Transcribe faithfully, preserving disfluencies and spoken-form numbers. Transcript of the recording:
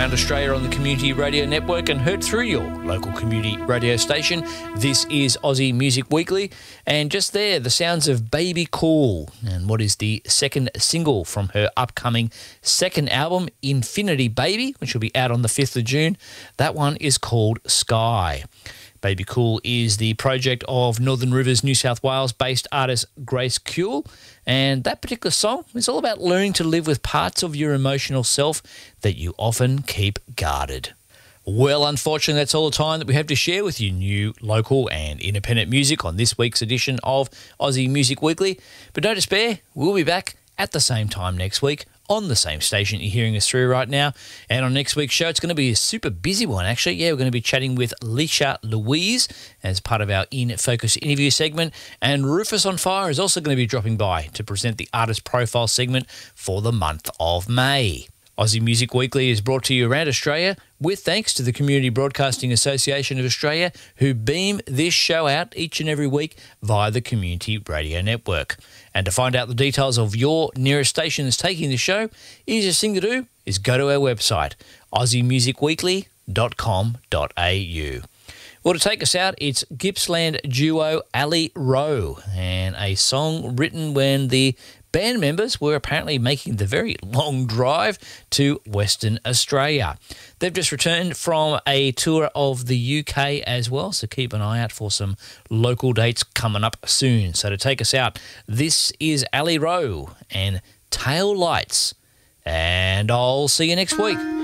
around Australia on the Community Radio Network and heard through your local community radio station. This is Aussie Music Weekly, and just there, the sounds of Baby Cool, and what is the second single from her upcoming second album, Infinity Baby, which will be out on the fifth of June. That one is called Sky. Baby Cool is the project of Northern Rivers, New South Wales-based artist Grace Kuehl, and that particular song is all about learning to live with parts of your emotional self that you often keep guarded. Well, unfortunately, that's all the time that we have to share with you new, local and independent music on this week's edition of Aussie Music Weekly. But don't despair, we'll be back at the same time next week on the same station you're hearing us through right now. And on next week's show, it's going to be a super busy one, actually. Yeah, we're going to be chatting with Leisha Louise as part of our In Focus interview segment. And Rufus on Fire is also going to be dropping by to present the artist profile segment for the month of May. Aussie Music Weekly is brought to you around Australia with thanks to the Community Broadcasting Association of Australia, who beam this show out each and every week via the Community Radio Network. And to find out the details of your nearest station that's taking the show, easiest thing to do is go to our website, aussie music weekly dot com dot a u. Well, to take us out, it's Gippsland duo Ali Rowe, and a song written when the band members were apparently making the very long drive to Western Australia. They've just returned from a tour of the U K as well, so keep an eye out for some local dates coming up soon. So to take us out, this is Ali Rowe and Tail Lights, and I'll see you next week.